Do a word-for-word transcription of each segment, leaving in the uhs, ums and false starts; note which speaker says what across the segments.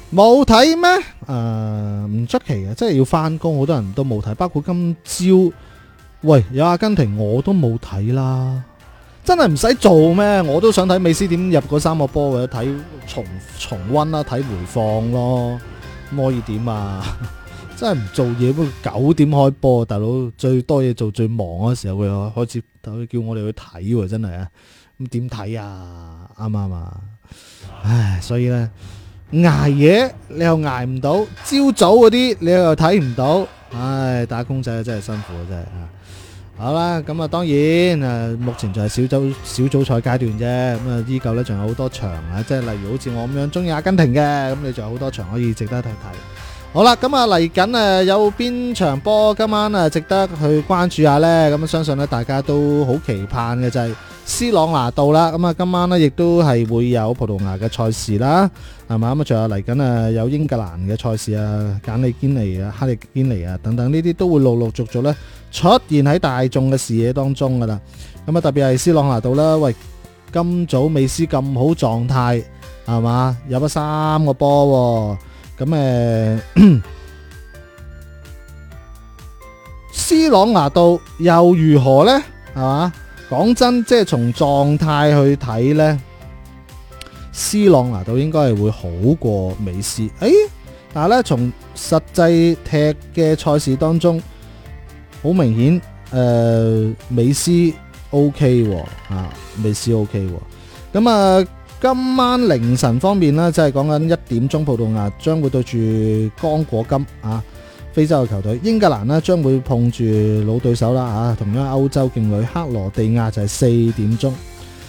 Speaker 1: 冇睇咩？誒唔出奇嘅，即係要翻工，好多人都冇睇，包括今朝。喂，有阿根廷我都冇睇啦，真係唔使做咩？我都想睇美斯點入嗰三個波嘅，睇重重溫啦，睇回放咯，咁可以點啊？真係唔做嘢，不過九點開波，大佬最多嘢做最忙嗰時候，佢又開始佢叫我哋去睇喎，真係啊！咁點睇啊？啱唔啱啊？唉，所以咧捱夜你又捱唔到，朝早嗰啲你又睇唔到，唉，打工仔真係辛苦啊，真係啊！好啦，咁啊當然誒，目前就係小組小組賽階段啫，咁啊依舊咧仲有好多場啊，即係例如好似我咁樣中意阿根廷嘅，咁你仲有好多場可以值得睇睇。好啦，咁啊嚟緊誒有邊場波今晚啊值得去關注下呢？咁相信咧大家都好期盼嘅就係 C 朗拿度啦。咁啊今晚咧亦都係會有葡萄牙嘅賽事啦，係嘛？咁啊仲有嚟緊啊有英格蘭嘅賽事啊，簡利堅尼啊、哈利堅尼啊等等呢啲都會陸陸續續咧出現喺大眾嘅視野當中噶啦。咁啊特別係 C 朗拿度啦，喂，今早美斯咁好狀態係嘛？有咗三個波喎。咁誒 C 朗拿度又如何呢？係嘛？講真，即係從狀態去睇呢 C 朗拿度應該係會好過美斯。誒，但係咧從實際踢嘅賽事當中，好明顯誒美斯 OK 喎，啊美斯 OK 喎。咁啊〜今晚凌晨方面呢，即係講緊一點鐘，葡萄牙將會對住剛果金啊，非洲嘅球隊。英格蘭呢將會碰住老對手啦啊，同樣歐洲勁旅克羅地亞就係四點鐘。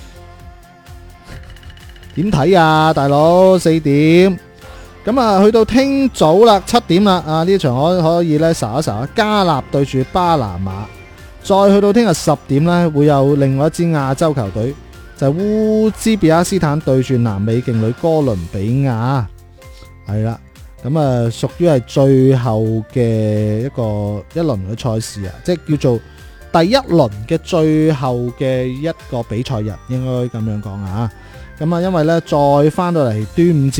Speaker 1: 點睇啊，大佬？四點咁啊，去到聽早啦，七點啦啊！呢場可可以咧，睄一睄加納對住巴拿馬，再去到聽日十點呢，會有另外一支亞洲球隊。就係烏茲別克斯坦對住南美勁旅哥倫比亞，係啦，咁啊屬於係最後嘅一個一輪嘅賽事啊，即係叫做第一輪嘅最後嘅一個比賽日，應該咁樣講啊。咁啊，因為咧再翻到嚟端午節。